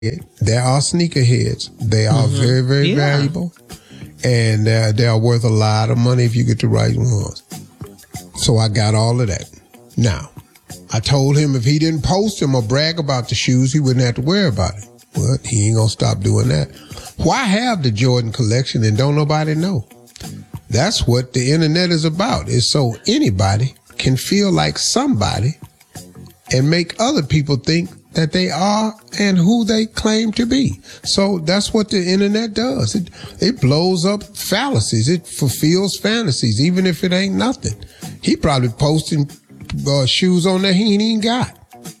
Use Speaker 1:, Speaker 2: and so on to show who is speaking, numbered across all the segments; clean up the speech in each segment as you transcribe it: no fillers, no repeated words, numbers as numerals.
Speaker 1: There are sneakerheads. They are very, very valuable. And they are worth a lot of money if you get the right ones. So I got all of that. Now, I told him if he didn't post them or brag about the shoes, he wouldn't have to worry about it. Well, he ain't gonna stop doing that. Why have the Jordan collection and don't nobody know? That's what the internet is about. It's so anybody can feel like somebody and make other people think that they are and who they claim to be. So that's what the internet does. It blows up fallacies. It fulfills fantasies, even if it ain't nothing. He probably posting shoes on there he ain't even got.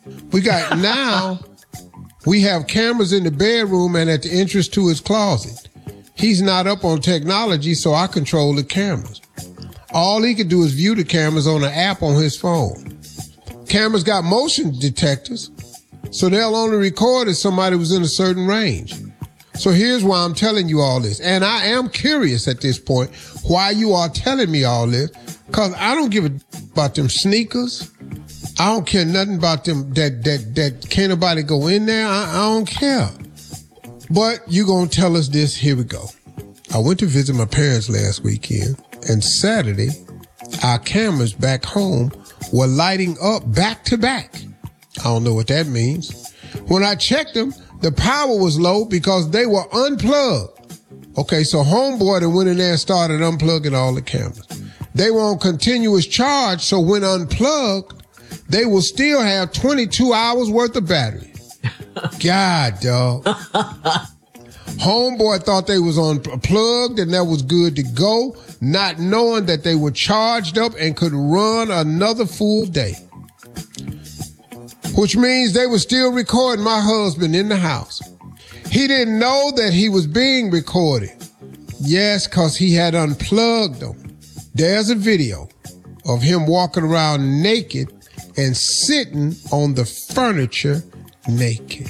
Speaker 1: We have cameras in the bedroom and at the entrance to his closet. He's not up on technology, so I control the cameras. All he can do is view the cameras on an app on his phone. Cameras got motion detectors, so they'll only record if somebody was in a certain range. So here's why I'm telling you all this. And I am curious at this point why you are telling me all this, because I don't give a about them sneakers. I don't care nothing about them that can't nobody go in there. I don't care. But you gonna tell us this. Here we go. I went to visit my parents last weekend, and Saturday, our cameras back home were lighting up back to back. I don't know what that means. When I checked them, the power was low because they were unplugged. Okay, so homeboy that went in there and started unplugging all the cameras. They were on continuous charge, so when unplugged, they will still have 22 hours worth of battery. God, dog. Homeboy thought they was unplugged and that was good to go, not knowing that they were charged up and could run another full day. Which means they were still recording my husband in the house. He didn't know that he was being recorded. Yes, because he had unplugged them. There's a video of him walking around naked and sitting on the furniture naked.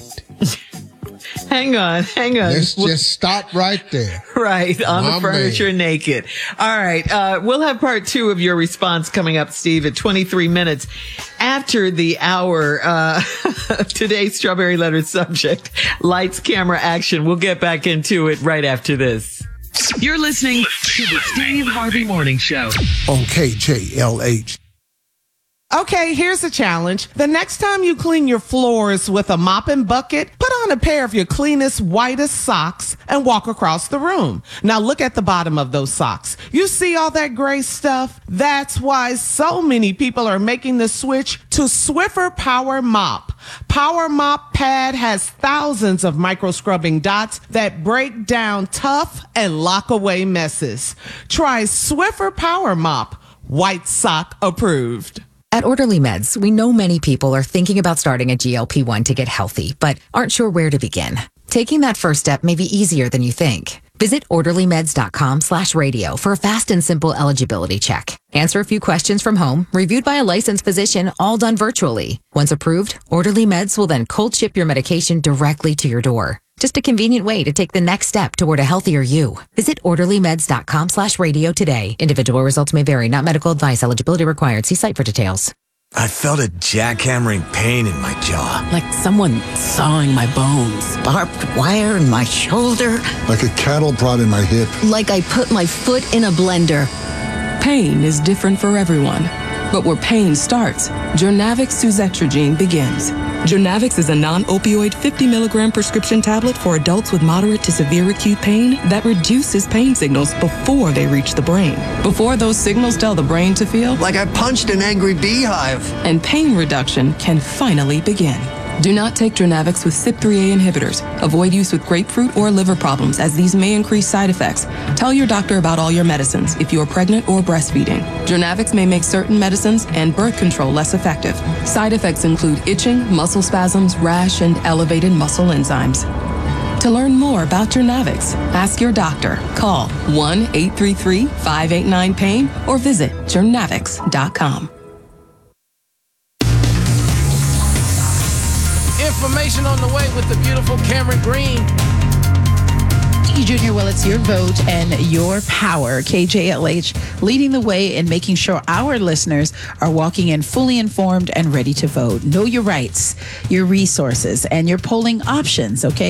Speaker 2: Hang on.
Speaker 1: Let's just stop right there.
Speaker 2: Right, on the furniture naked. All right, we'll have part 2 of your response coming up, Steve, at 23 minutes after the hour. Today's Strawberry Letter subject, lights, camera, action. We'll get back into it right after this.
Speaker 3: You're listening to the Steve Harvey Morning Show
Speaker 1: on KJLH.
Speaker 4: Okay, here's a challenge. The next time you clean your floors with a mop and bucket, put on a pair of your cleanest, whitest socks and walk across the room. Now look at the bottom of those socks. You see all that gray stuff? That's why so many people are making the switch to Swiffer Power Mop. Power Mop Pad has thousands of micro scrubbing dots that break down tough and lock away messes. Try Swiffer Power Mop. White sock approved.
Speaker 5: At Orderly Meds, we know many people are thinking about starting a GLP-1 to get healthy, but aren't sure where to begin. Taking that first step may be easier than you think. Visit orderlymeds.com/radio for a fast and simple eligibility check. Answer a few questions from home, reviewed by a licensed physician, all done virtually. Once approved, Orderly Meds will then cold ship your medication directly to your door. Just a convenient way to take the next step toward a healthier you. Visit orderlymeds.com/radio today. Individual results may vary, not medical advice. Eligibility required. See site for details.
Speaker 6: I felt a jackhammering pain in my jaw.
Speaker 7: Like someone sawing my bones.
Speaker 8: Barbed wire in my shoulder.
Speaker 9: Like a cattle prod in my hip.
Speaker 8: Like I put my foot in a blender.
Speaker 7: Pain is different for everyone. But where pain starts, Journavx suzetrigine begins. Journavx is a non-opioid 50 milligram prescription tablet for adults with moderate to severe acute pain that reduces pain signals before they reach the brain. Before those signals tell the brain to feel
Speaker 6: like I punched an angry beehive.
Speaker 7: And pain reduction can finally begin. Do not take Journavx with CYP3A inhibitors. Avoid use with grapefruit or liver problems, as these may increase side effects. Tell your doctor about all your medicines if you are pregnant or breastfeeding. Journavx may make certain medicines and birth control less effective. Side effects include itching, muscle spasms, rash, and elevated muscle enzymes. To learn more about Journavx, ask your doctor. Call 1-833-589-PAIN or visit journavx.com.
Speaker 10: Information on the way with the beautiful Cameron Green. Thank you, Junior. Well, it's your vote and your power. KJLH leading the way in making sure our listeners are walking in fully informed and ready to vote. Know your rights, your resources, and your polling options, okay?